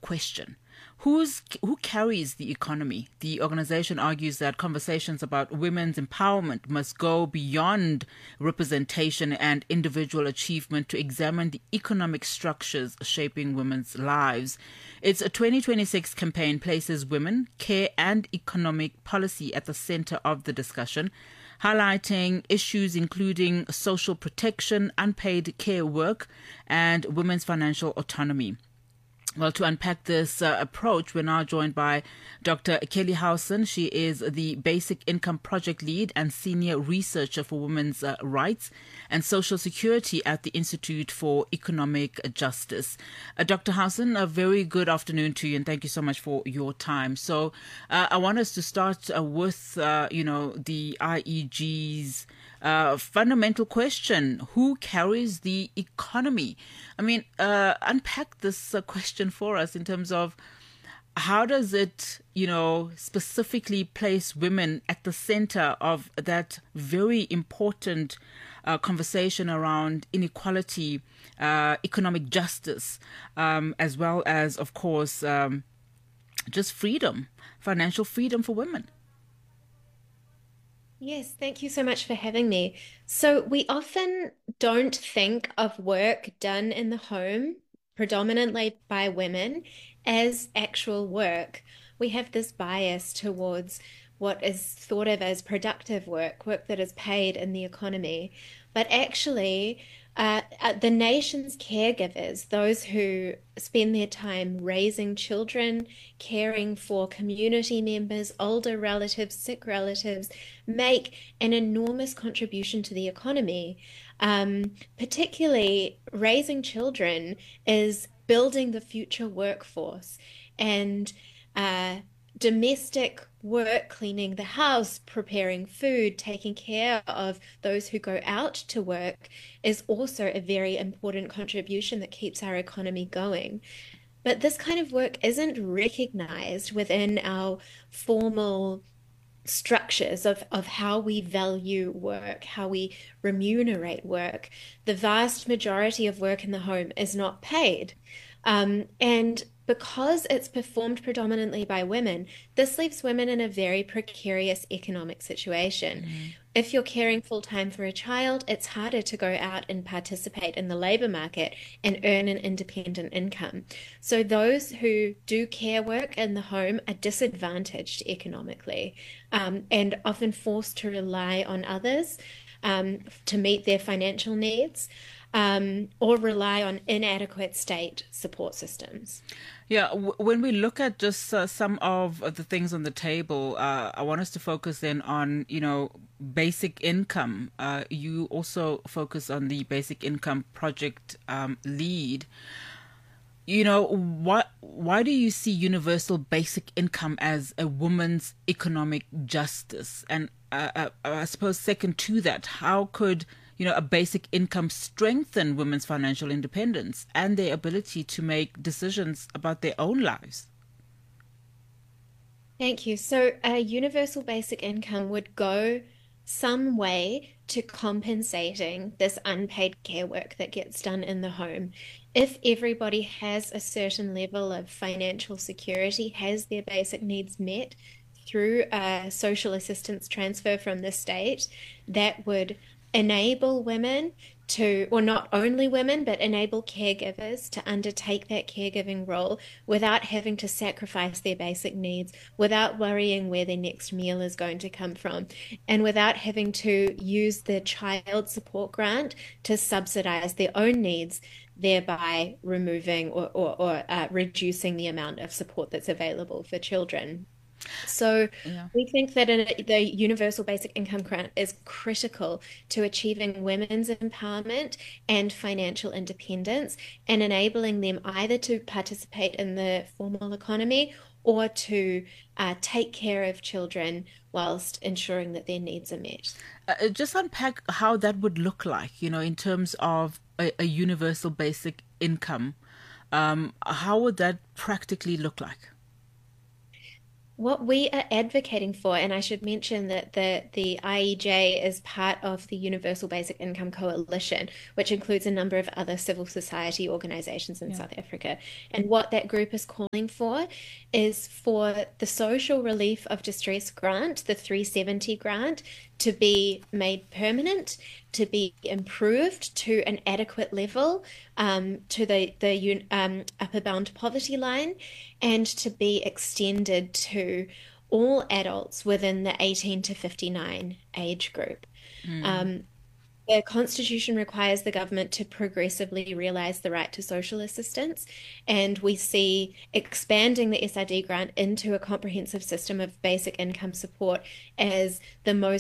question. Who carries the economy? The organization argues that conversations about women's empowerment must go beyond representation and individual achievement to examine the economic structures shaping women's lives. Its 2026 campaign places women, care, and economic policy at the center of the discussion, highlighting issues including social protection, unpaid care work, and women's financial autonomy. Well, to unpack this approach, we're now joined by Dr. Kelly Howson. She is the Basic Income Project Lead and Senior Researcher for Women's Rights and Social Security at the Institute for Economic Justice. Dr. Howson, a very good afternoon to you, and thank you so much for your time. So I want us to start with, the IEG's fundamental question: who carries the economy? I mean, unpack this question for us in terms of how does it, specifically place women at the center of that very important conversation around inequality, economic justice, as well as, of course, just freedom, financial freedom for women. Yes, thank you so much for having me. So, we often don't think of work done in the home, predominantly by women, as actual work. We have this bias towards what is thought of as productive work, work that is paid in the economy. But actually, the nation's caregivers, those who spend their time raising children, caring for community members, older relatives, sick relatives, make an enormous contribution to the economy. Particularly, raising children is building the future workforce. And domestic work, cleaning the house, preparing food, taking care of those who go out to work is also a very important contribution that keeps our economy going. But this kind of work isn't recognized within our formal structures of how we value work, how we remunerate work. The vast majority of work in the home is not paid. And because it's performed predominantly by women, this leaves women in a very precarious economic situation. If you're caring full time for a child, it's harder to go out and participate in the labor market and earn an independent income. So those who do care work in the home are disadvantaged economically, and often forced to rely on others to meet their financial needs, or rely on inadequate state support systems. Yeah, when we look at just some of the things on the table, I want us to focus then on, basic income. You also focus on the Basic Income Project lead. Why do you see universal basic income as a woman's economic justice? And I suppose second to that, how could a basic income strengthen women's financial independence and their ability to make decisions about their own lives? Thank you. So, a universal basic income would go some way to compensating this unpaid care work that gets done in the home. If everybody has a certain level of financial security, has their basic needs met through a social assistance transfer from the state, that would enable women to, or not only women, but enable caregivers to undertake that caregiving role without having to sacrifice their basic needs, without worrying where their next meal is going to come from, and without having to use the child support grant to subsidize their own needs, thereby removing or reducing the amount of support that's available for children. So Yeah. we think that the universal basic income grant is critical to achieving women's empowerment and financial independence and enabling them either to participate in the formal economy or to take care of children whilst ensuring that their needs are met. Just unpack how that would look like, in terms of a universal basic income. How would that practically look like? What we are advocating for, and I should mention that the IEJ is part of the Universal Basic Income Coalition, which includes a number of other civil society organizations in Yeah. South Africa. And what that group is calling for is for the social relief of distress grant, the 370 grant, to be made permanent, to be improved to an adequate level, to the upper bound poverty line, and to be extended to all adults within the 18 to 59 age group. Mm. Um, the Constitution requires the government to progressively realise the right to social assistance, and we see expanding the SRD grant into a comprehensive system of basic income support as the most